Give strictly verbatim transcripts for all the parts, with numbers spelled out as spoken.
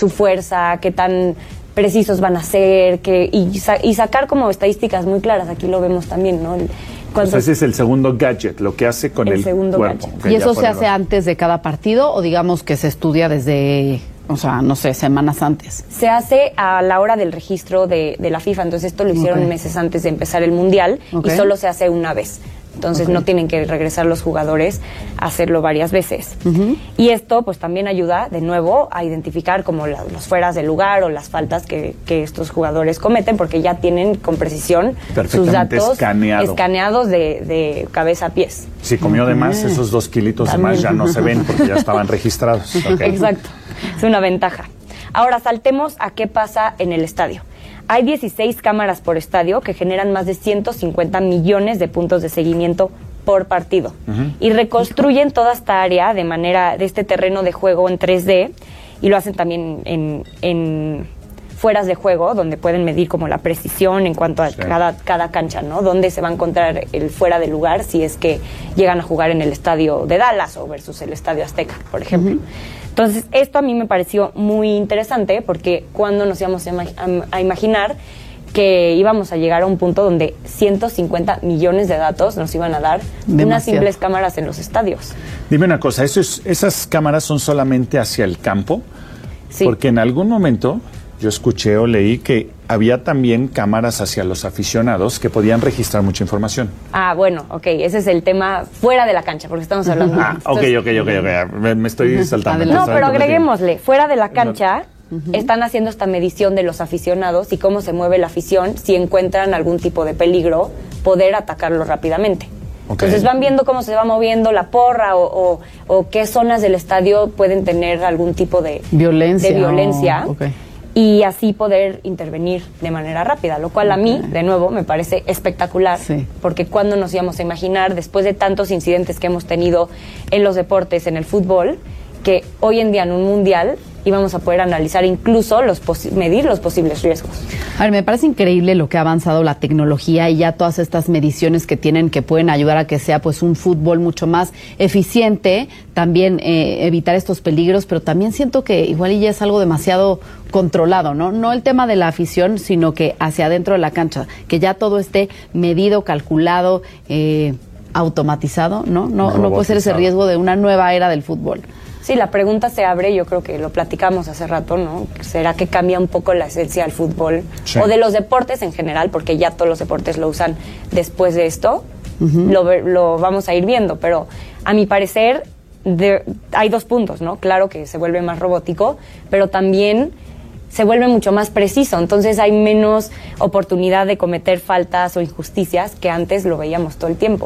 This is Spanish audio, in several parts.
su fuerza, qué tan precisos van a ser, que, y, sa y sacar como estadísticas muy claras. Aquí lo vemos también, ¿no? O sea, ese es el segundo gadget, lo que hace con el, el segundo cuerpo. Okay, ¿y eso se hace antes de cada partido o digamos que se estudia desde, o sea, no sé, semanas antes? Se hace a la hora del registro de, de la FIFA, entonces esto lo hicieron okay. meses antes de empezar el Mundial okay. y solo se hace una vez. Entonces okay. no tienen que regresar los jugadores a hacerlo varias veces. Uh-huh. Y esto pues también ayuda de nuevo a identificar como la, los fueras de lugar o las faltas que, que estos jugadores cometen, porque ya tienen con precisión sus datos escaneado. escaneados de, de cabeza a pies. Si comió de más, esos dos kilitos también. de más ya no se ven porque ya estaban registrados. Okay. Exacto, es una ventaja. Ahora saltemos a qué pasa en el estadio. Hay dieciséis cámaras por estadio que generan más de ciento cincuenta millones de puntos de seguimiento por partido. Uh-huh. Y reconstruyen toda esta área de manera, de este terreno de juego en tres D, y lo hacen también en, en fueras de juego, donde pueden medir como la precisión en cuanto a sí. cada, cada cancha, ¿no? Dónde se va a encontrar el fuera de lugar si es que llegan a jugar en el estadio de Dallas o versus el estadio Azteca, por ejemplo. Uh-huh. Entonces, esto a mí me pareció muy interesante porque cuando nos íbamos a, a imaginar que íbamos a llegar a un punto donde ciento cincuenta millones de datos nos iban a dar Demasiado. unas simples cámaras en los estadios. Dime una cosa, ¿eso es, ¿esas cámaras son solamente hacia el campo? Sí. Porque en algún momento yo escuché o leí que había también cámaras hacia los aficionados que podían registrar mucha información. Ah, bueno, ok, ese es el tema fuera de la cancha, porque estamos hablando... Ah, ok, ok, ok, ok, me, me estoy saltando. No, pero agreguémosle, fuera de la cancha... Uh-huh. Están haciendo esta medición de los aficionados y cómo se mueve la afición, si encuentran algún tipo de peligro, poder atacarlo rápidamente. Okay. Entonces van viendo cómo se va moviendo la porra o, o, o qué zonas del estadio pueden tener algún tipo de violencia, de violencia oh, okay. y así poder intervenir de manera rápida, lo cual okay. a mí, de nuevo, me parece espectacular, sí. porque cuando nos íbamos a imaginar, después de tantos incidentes que hemos tenido en los deportes, en el fútbol, que hoy en día en un mundial íbamos a poder analizar incluso los medir los posibles riesgos. A ver, me parece increíble lo que ha avanzado la tecnología y ya todas estas mediciones que tienen que pueden ayudar a que sea pues un fútbol mucho más eficiente, también eh, evitar estos peligros, pero también siento que igual ya es algo demasiado controlado, ¿no? No el tema de la afición, sino que hacia adentro de la cancha, que ya todo esté medido, calculado, eh, automatizado, ¿no? No, no puede ser ese riesgo de una nueva era del fútbol. Sí, la pregunta se abre, yo creo que lo platicamos hace rato, ¿no? ¿Será que cambia un poco la esencia del fútbol? Sí. O de los deportes en general, porque ya todos los deportes lo usan después de esto. Uh-huh. lo, lo vamos a ir viendo, pero a mi parecer de, hay dos puntos, ¿no? Claro que se vuelve más robótico, pero también se vuelve mucho más preciso, entonces hay menos oportunidad de cometer faltas o injusticias que antes lo veíamos todo el tiempo.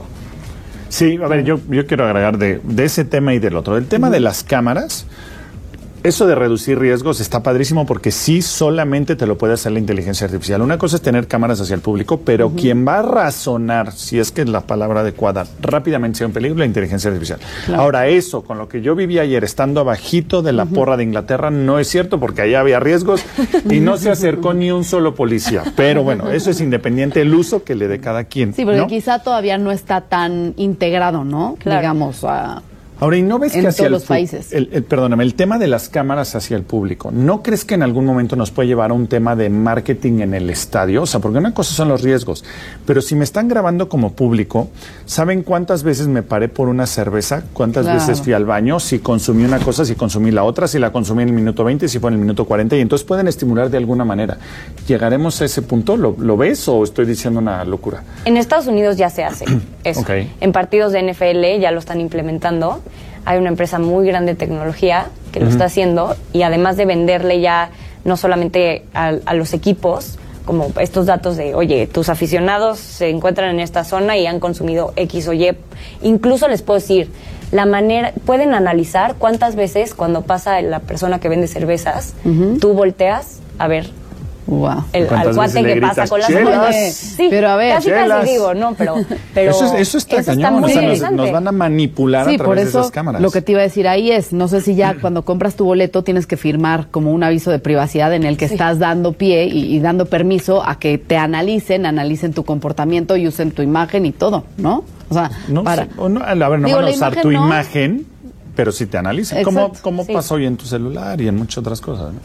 Sí, a ver, yo, yo quiero agregar de, de ese tema y del otro. El tema de las cámaras, eso de reducir riesgos está padrísimo porque sí solamente te lo puede hacer la inteligencia artificial. Una cosa es tener cámaras hacia el público, pero uh-huh. quien va a razonar, si es que es la palabra adecuada, rápidamente si hay un peligro, la inteligencia artificial. Claro. Ahora, eso, con lo que yo viví ayer estando abajito de la uh-huh. porra de Inglaterra, no es cierto porque allá había riesgos y no se acercó ni un solo policía. Pero bueno, eso es independiente del uso que le dé cada quien. Sí, porque ¿no? quizá todavía no está tan integrado, ¿no? Claro. Digamos, a... Ahora, ¿y no ves en que hacia todos el los países? El, el, perdóname, el tema de las cámaras hacia el público, ¿no crees que en algún momento nos puede llevar a un tema de marketing en el estadio? O sea, porque una cosa son los riesgos, pero si me están grabando como público, ¿saben cuántas veces me paré por una cerveza? ¿Cuántas claro. veces fui al baño? Si consumí una cosa, si consumí la otra, si la consumí en el minuto veinte, si fue en el minuto cuarenta, y entonces pueden estimular de alguna manera. ¿Llegaremos a ese punto? ¿Lo, lo ves o estoy diciendo una locura? En Estados Unidos ya se hace eso. Okay. En partidos de N F L ya lo están implementando. Hay una empresa muy grande de tecnología que lo uh-huh. está haciendo y además de venderle ya no solamente a, a los equipos, como estos datos de, oye, tus aficionados se encuentran en esta zona y han consumido X o Y. Incluso les puedo decir, la manera, pueden analizar cuántas veces cuando pasa la persona que vende cervezas, uh-huh. tú volteas a ver wow. el, al cuate que pasa con las chelas. Sí, pero a ver, casi chelas. casi digo, no, pero, pero eso, es, eso está eso cañón, está o sea, nos, nos van a manipular sí, a través por eso, de esas cámaras. Lo que te iba a decir ahí es, no sé si ya cuando compras tu boleto tienes que firmar como un aviso de privacidad en el que sí. estás dando pie y, y dando permiso a que te analicen, analicen tu comportamiento y usen tu imagen y todo, ¿no? O sea, no, para... sí, no, a ver, no digo, van a usar tu no... imagen, pero sí te analizan. Exacto. ¿Cómo, cómo sí. pasa hoy en tu celular y en muchas otras cosas, ¿no?